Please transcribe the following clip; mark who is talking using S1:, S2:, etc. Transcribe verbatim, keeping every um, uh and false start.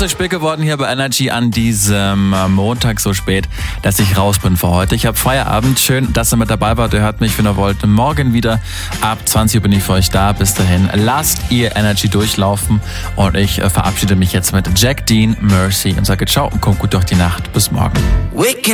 S1: so spät geworden hier bei Energy an diesem Montag so spät, dass ich raus bin für heute. Ich habe Feierabend. Schön, dass ihr mit dabei wart. Ihr hört mich, wenn ihr wollt, morgen wieder. Ab zwanzig Uhr bin ich für euch da. Bis dahin, lasst ihr Energy durchlaufen. Und ich verabschiede mich jetzt mit Jack Dean, Mercy und sage ciao und kommt gut durch die Nacht. Bis morgen.